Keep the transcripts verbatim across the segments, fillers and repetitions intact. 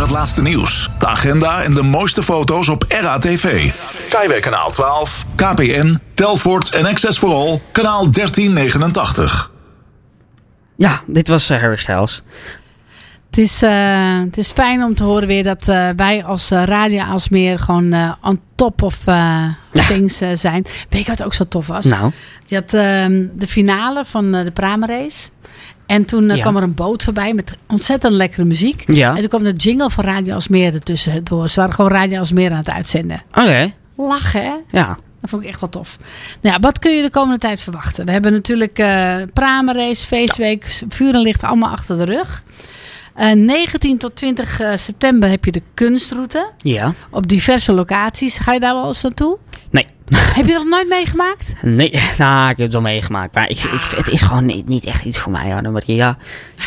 het laatste nieuws, de agenda en de mooiste foto's op R A T V. Kaiwijk kanaal twaalf, K P N, Telfort en Access for All, kanaal dertien negenentachtig. Ja, dit was uh, Harry Styles. Het is, uh, het is fijn om te horen weer dat uh, wij als uh, Radio Aalsmeer gewoon uh, on top of uh, ja. things uh, zijn. Weet je wat ook zo tof was? Nou. Je had uh, de finale van uh, de Pramerrace. En toen uh, ja. kwam er een boot voorbij met ontzettend lekkere muziek. Ja. En toen kwam de jingle van Radio Aalsmeer ertussen door. Ze waren gewoon Radio Aalsmeer aan het uitzenden. Oké. Okay. Lachen, hè? Ja. Dat vond ik echt wel tof. Nou ja, wat kun je de komende tijd verwachten? We hebben natuurlijk uh, Pramerrace, feestweek, ja. vuur en licht allemaal achter de rug. Uh, negentien tot twintig september heb je de kunstroute. Ja. Op diverse locaties. Ga je daar wel eens naartoe? Nee. Heb je dat nog nooit meegemaakt? Nee, nou, ik heb het wel meegemaakt. Maar ik, ik, het is gewoon niet, niet echt iets voor mij, Annemarie. Ja.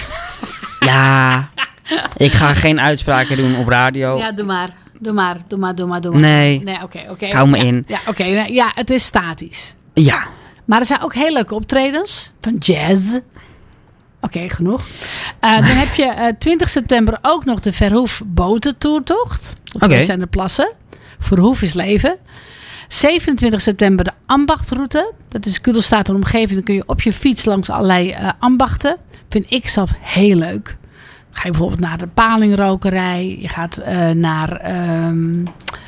ja. Ik ga geen uitspraken doen op radio. Ja, doe maar. Doe maar, doe maar, doe maar, doe maar. Nee. Nee, oké, okay, oké. Okay. Hou me ja, in. Ja, oké. Okay. Ja, het is statisch. Ja. Maar er zijn ook heel leuke optredens van jazz. Oké, okay, genoeg. Uh, dan heb je uh, twintig september ook nog de Verhoef botentoertocht. Oké. Okay. zijn de plassen. Verhoef is leven. zevenentwintig september de ambachtroute. Dat is Kudelstaat en omgeving. Dan kun je op je fiets langs allerlei uh, ambachten. Vind ik zelf heel leuk. Dan ga je bijvoorbeeld naar de palingrokerij. Je gaat uh, naar um,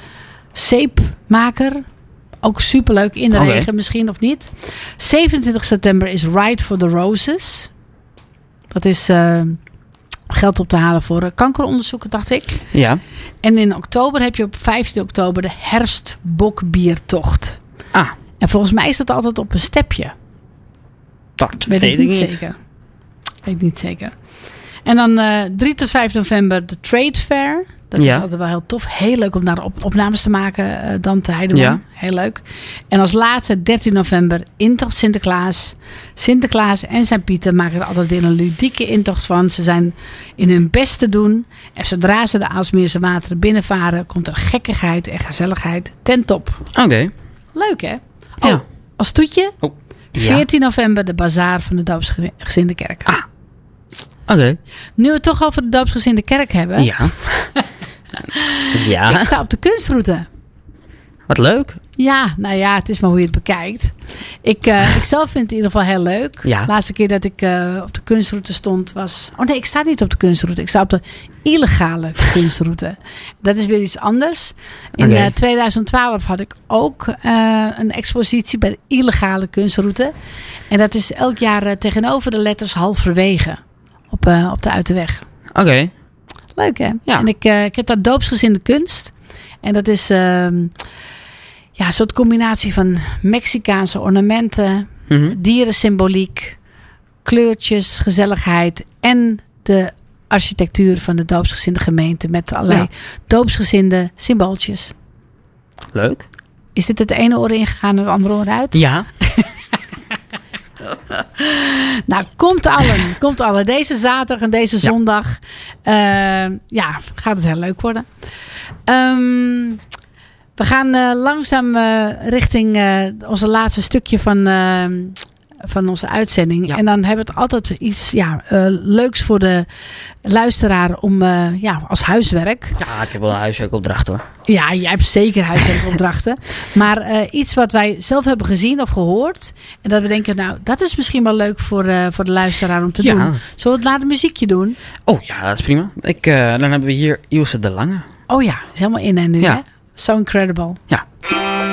Zeepmaker. Ook superleuk in de okay. regen misschien of niet. zevenentwintig september is Ride for the Roses. Dat is uh, geld op te halen voor uh, kankeronderzoeken, dacht ik. Ja. En in oktober heb je op vijftien oktober de herfstbokbiertocht. Ah. En volgens mij is dat altijd op een stepje. Dat weet, weet ik niet, niet zeker. Weet ik niet zeker. En dan uh, drie tot vijf november de Trade Fair. Dat ja. is altijd wel heel tof. Heel leuk om daar op, opnames te maken. Uh, dan te Heideman. Ja. Heel leuk. En als laatste dertien november intocht Sinterklaas. Sinterklaas en zijn Pieter maken er altijd weer een ludieke intocht van. Ze zijn in hun best te doen. En zodra ze de Aalsmeerse wateren binnenvaren, komt er gekkigheid en gezelligheid ten top. Oké. Okay. Leuk, hè? Oh, ja. Als toetje. Oh. Ja. veertien november de bazaar van de Doopsgezinde Kerk. Ah. Oké. Okay. Nu we het toch over de Doopsgezinde Kerk hebben. Ja. ja. Ik sta op de kunstroute. Wat leuk. Ja, nou ja, het is maar hoe je het bekijkt. Ik, uh, ik zelf vind het in ieder geval heel leuk. Ja. De laatste keer dat ik uh, op de kunstroute stond was... Oh nee, ik sta niet op de kunstroute. Ik sta op de illegale kunstroute. Dat is weer iets anders. In okay. uh, twintig twaalf had ik ook uh, een expositie bij de illegale kunstroute. En dat is elk jaar uh, tegenover de letters halverwege. Op, uh, op de Uiterweg. Oké. Okay. Leuk, hè? Ja. En ik, uh, ik heb daar doopsgezinde kunst. En dat is uh, ja, een soort combinatie van Mexicaanse ornamenten, mm-hmm. dierensymboliek, kleurtjes, gezelligheid en de architectuur van de doopsgezinde gemeente met allerlei ja. doopsgezinde symbooltjes. Leuk. Is dit het ene oor ingegaan en het andere oor uit? Ja. Nou, komt allen. Komt allen. Deze zaterdag en deze zondag. Ja, uh, ja gaat het heel leuk worden. Um, we gaan uh, langzaam uh, richting uh, onze laatste stukje van, uh, van onze uitzending. Ja. En dan hebben we het altijd iets ja, uh, leuks voor de luisteraar om uh, ja, als huiswerk. Ja, ik heb wel een huiswerkopdracht hoor. Ja, jij hebt zeker huiswerkopdrachten. Maar uh, iets wat wij zelf hebben gezien of gehoord. En dat we denken, nou, dat is misschien wel leuk voor, uh, voor de luisteraar om te ja. doen. Zullen we het laat een muziekje doen? Oh ja, dat is prima. Ik, uh, dan hebben we hier Ilse de Lange. Oh ja, is helemaal in en nu, ja. hè? So Incredible. Ja.